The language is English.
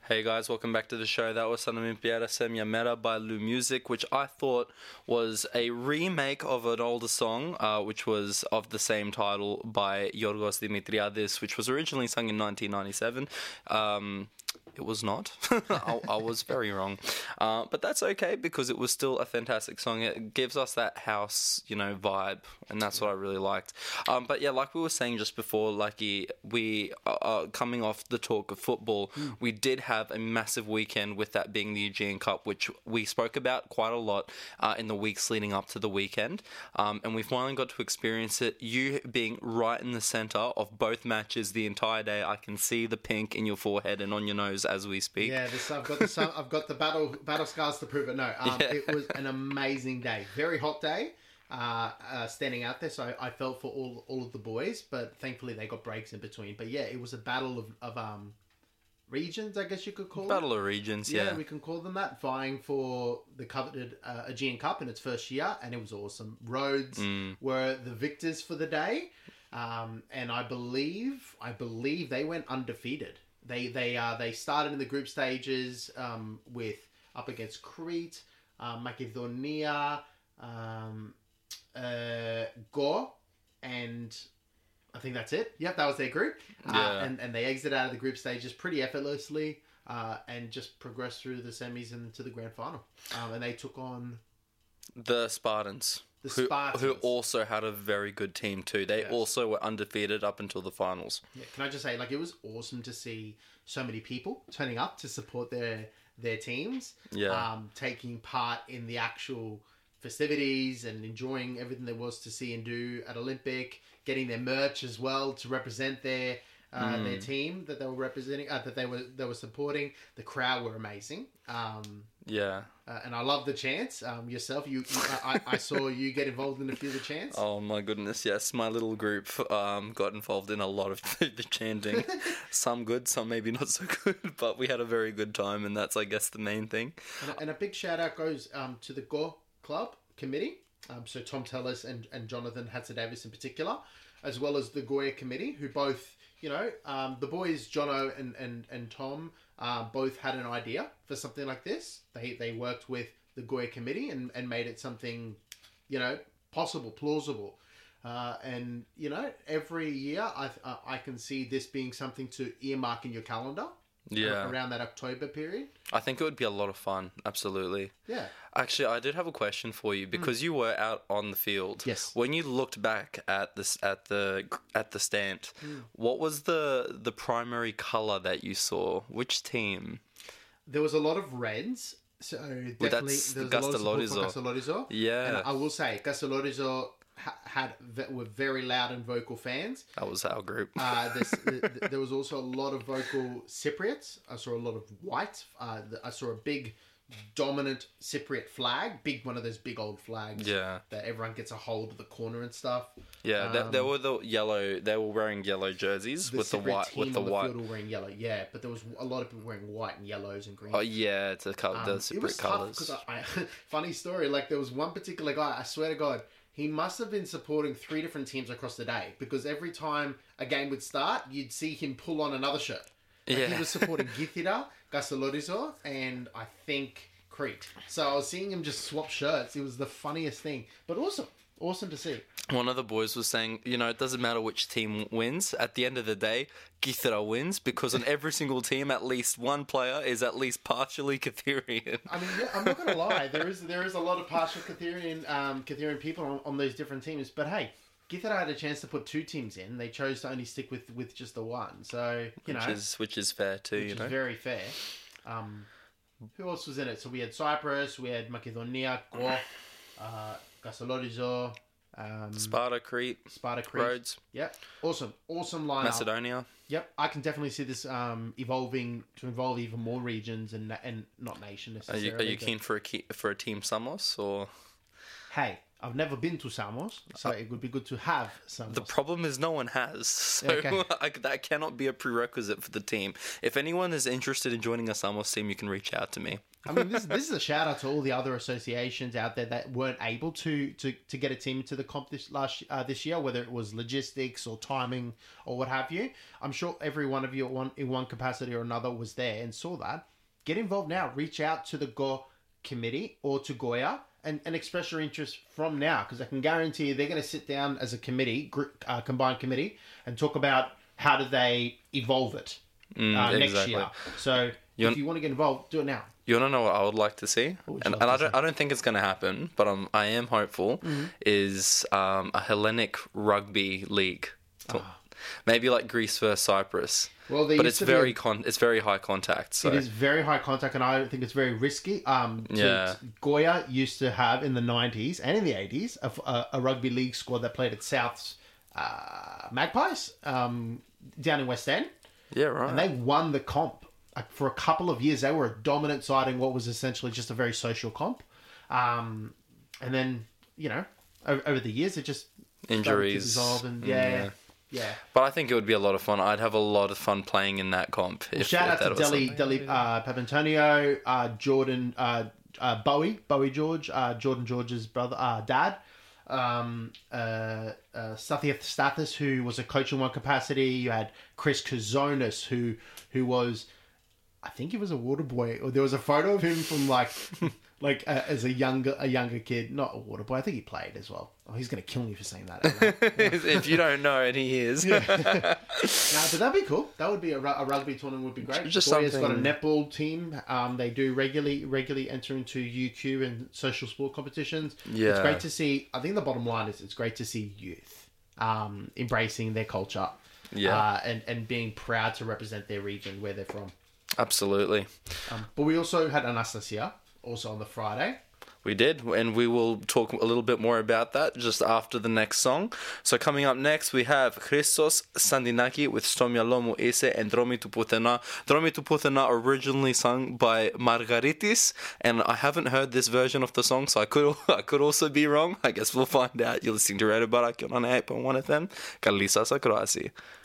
Hey guys, welcome back to the show. That was Sanamimpiara Semyamera by Lu Music, which I thought was a remake of an older song, which was of the same title by Yorgos Dimitriadis, which was originally sung in 1997. It was not. I was very wrong. But that's okay because it was still a fantastic song. It gives us that house, vibe, and that's what I really liked. But yeah, like we were saying just before, we coming off the talk of football, we did have a massive weekend with that being the Aegean Cup, which we spoke about quite a lot in the weeks leading up to the weekend. And we finally got to experience it. You being right in the centre of both matches the entire day. I can see the pink in your forehead and on your nose as we speak. Yeah, I've got the battle scars to prove it. No, It was an amazing day, very hot day. Standing out there, so I felt for all of the boys, but thankfully they got breaks in between. But yeah, it was a battle of regions, I guess you could call it. Battle of regions, yeah. We can call them that, vying for the coveted Aegean Cup in its first year, and it was awesome. Rhodes were the victors for the day, and I believe they went undefeated. They started in the group stages with up against Crete, Macedonia, Go, and I think that's it. Yep, that was their group. And they exited out of the group stages pretty effortlessly and just progressed through the semis and to the grand final. And they took on the Spartans. Who also had a very good team too. They also were undefeated up until the finals. Yeah, can I just say, it was awesome to see so many people turning up to support their teams. Yeah. Taking part in the actual festivities and enjoying everything there was to see and do at Olympic. Getting their merch as well to represent their team that they were representing, that they were supporting. The crowd were amazing. And I love the chants. Yourself, I saw you get involved in a few of the chants. Oh my goodness, yes. My little group got involved in a lot of the chanting. Some good, some maybe not so good, but we had a very good time, and that's, I guess, the main thing. And a big shout out goes to the Go Club committee. So Tom Tellis and Jonathan Hatzidavis in particular, as well as the Goya committee, who both, the boys, Jono and Tom, both had an idea for something like this. They worked with the Goya committee and made it something, possible, plausible. And every year I can see this being something to earmark in your calendar. Yeah. Around that October period. I think it would be a lot of fun. Absolutely. Yeah. Actually, I did have a question for you because you were out on the field. Yes. When you looked back at this at the stand, what was the primary color that you saw? Which team? There was a lot of reds. So definitely there was a lot of support for Gasolorizo. Yeah. And I will say Gasolorizo were very loud and vocal fans. That was our group. There was also a lot of vocal Cypriots. I saw a lot of white. I saw a big dominant Cypriot flag, one of those big old flags. Yeah. That everyone gets a hold of the corner and stuff. Yeah, they were the yellow. They were wearing yellow jerseys with the white. With the white. Field were wearing yellow. Yeah, but there was a lot of people wearing white and yellows and greens. Oh yeah, to cover the Cypriot colours. Because funny story. There was one particular guy. I swear to God. He must have been supporting 3 different teams across the day because every time a game would start, you'd see him pull on another shirt. He was supporting Githira, Gasolorizo, and I think Crete. So I was seeing him just swap shirts. It was the funniest thing, but awesome to see. One of the boys was saying, it doesn't matter which team wins. At the end of the day, Githera wins because on every single team, at least one player is at least partially Catherian. I mean, I'm not going to lie. There is a lot of partial Catherian people on those different teams. But hey, Githera had a chance to put 2 teams in. They chose to only stick with just the one. So, Which is fair too, Which is very fair. Who else was in it? So we had Cyprus, we had Macedonia, Go, Gasolorizo, Sparta, Crete, Rhodes. Yep. Awesome lineup. Macedonia. Yep. I can definitely see this evolving to involve even more regions and not nation necessarily. Are you keen for a team Samos or? Hey, I've never been to Samos, so it would be good to have Samos. The problem is no one has, so Okay. that cannot be a prerequisite for the team. If anyone is interested in joining a Samos team, you can reach out to me. I mean, this is a shout out to all the other associations out there that weren't able to get a team into the comp this year, whether it was logistics or timing or what have you. I'm sure every one of you in one capacity or another was there and saw that. Get involved now. Reach out to the Go committee or to Goya and express your interest from now, because I can guarantee you they're going to sit down as a committee, combined committee, and talk about how do they evolve it next exactly. year. So if you want to get involved, do it now. You want to know what I would like to see? And I don't think it's going to happen, but I am hopeful, is a Hellenic rugby league. Maybe like Greece versus Cyprus. Well, but it's very it's very high contact. So. It is very high contact, and I don't think it's very risky. Goya used to have in the 90s and in the 80s a rugby league squad that played at South's Magpies down in West End. Yeah, right. And they won the comp. For a couple of years, they were a dominant side in what was essentially just a very social comp. And then, over the years, it just injuries dissolved and yeah. But I think it would be a lot of fun. I'd have a lot of fun playing in that comp. Shout out to Deli Papantonio, Jordan, Bowie George, Jordan George's brother, dad. Satya Stathis, who was a coach in one capacity. You had Chris Kazonis, who was, I think he was a water boy, or there was a photo of him from as a younger kid, not a water boy. I think he played as well. Oh, he's gonna kill me for saying that. If you don't know, and he is. No, but that'd be cool. That would be a rugby tournament. Would be great. Just Goya's something. got a netball team. They do regularly enter into UQ and social sport competitions. Yeah. It's great to see. I think the bottom line is it's great to see youth embracing their culture. Yeah. And being proud to represent their region where they're from. Absolutely. But we also had Anastasia also on the Friday. We did, and we will talk a little bit more about that just after the next song. So coming up next, we have Christos Sandinaki with Stomia Lomu Ise and Dromi tu Puthena. Dromi tu Puthena originally sung by Margaritis, and I haven't heard this version of the song, so I could also be wrong. I guess we'll find out. You're listening to Radio Barak on 8.1 FM. Kalisa Sakroasi.